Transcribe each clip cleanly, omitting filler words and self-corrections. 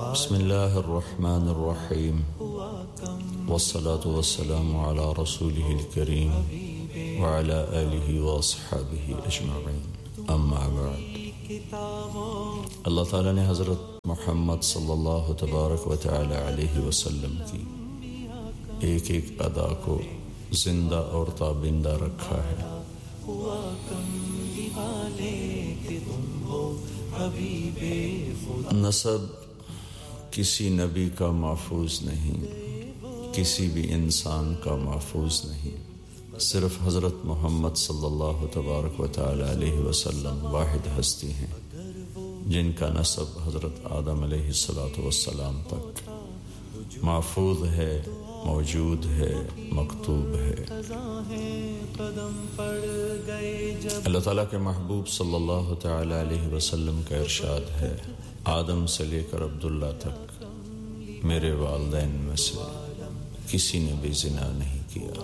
بسم الله الرحمن الرحيم والصلاة والسلام على رسوله الكريم وعلى آله وأصحابه أجمعين أما بعد اللہ تعالیٰ نے حضرت محمد صلی اللہ تبارک و تعالی علیہ وسلم کی ایک ایک ادا کو زندہ اور تابندہ رکھا ہے۔ نسب کسی نبی کا محفوظ نہیں، کسی بھی انسان کا محفوظ نہیں، صرف حضرت محمد صلی اللہ تبارک و تعالی علیہ وسلم واحد ہستی ہیں جن کا نسب حضرت آدم علیہ السلام تک محفوظ ہے، موجود ہے، مکتوب ہے۔ اللہ تعالیٰ کے محبوب صلی اللہ تعالی علیہ وسلم کا ارشاد ہے، آدم سے لے کر عبداللہ تک میرے والدین میں سے کسی نے بھی زنا نہیں کیا۔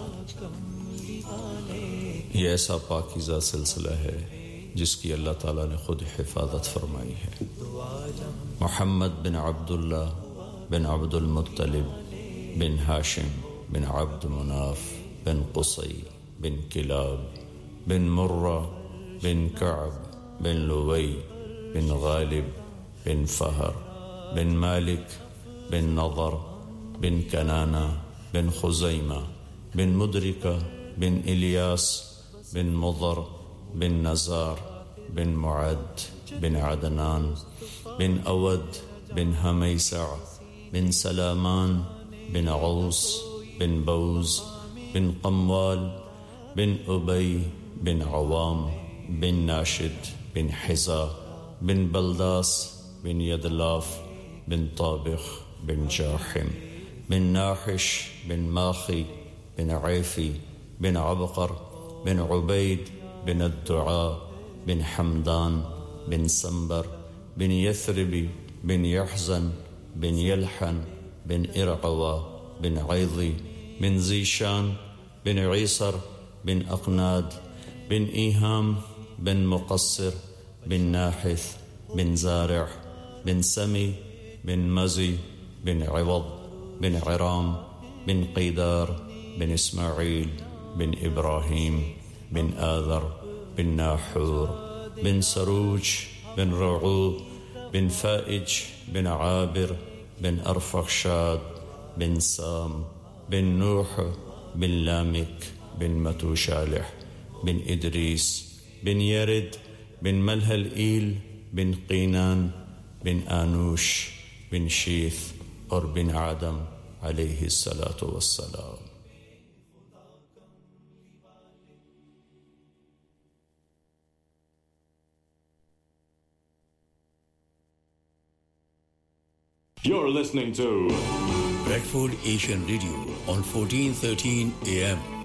یہ ایسا پاکیزہ سلسلہ ہے جس کی اللہ تعالیٰ نے خود حفاظت فرمائی ہے۔ محمد بن عبداللہ بن عبد المطلب بن ہاشم بن عبد مناف بن قصی بن کلاب بن مرہ بن کعب بن لوی بن غالب بن فہر بن مالک بن نضر بن کنانہ بن خزیمہ بن مدرکہ بن الیاس بن مضر بن نزار بن معد بن عدنان بن اود بن ہمیسع بن سلامان بن عوس بن بوز بن قموال بن ابی بن عوام بن ناشد بن حزا بن بلداس بن یدلاف بن طابخ بن جاحم بن ناحش بن ماخی بن عیفی بن عبقر بن عبید بن الدعاء بن حمدان بن سنبر بن یثربی بن یحزن بن یلحن بن ارعوا بن عیضی بن زیشان بن عیسر بن اقناد بن ایہام بن مقصر بن ناحث بن زارع بن سمی بن مزی بن عوض بن عرام بن قیدار بن اسماعیل بن ابراہیم بن آذر بن ناحور بن سروج بن رعوب بن فائج بن عابر بن ارفخشاد بن سام بن نوح بن لامك بن متوشالح بن إدريس بن يرد بن ملهلئيل بن قينان بن آنوش بن شيث اور بن آدم علیہ الصلاۃ والسلام۔ You're listening to Bradford Asian Radio on 1413 AM